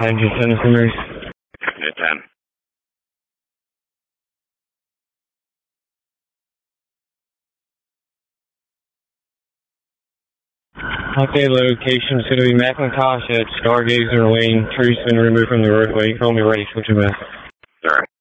Engine 10 for me. Yeah, 10. Okay, location is going to be McIntosh at Stargazer Lane. Tree's been removed from the roadway. Call me ready. Switch your back. All right.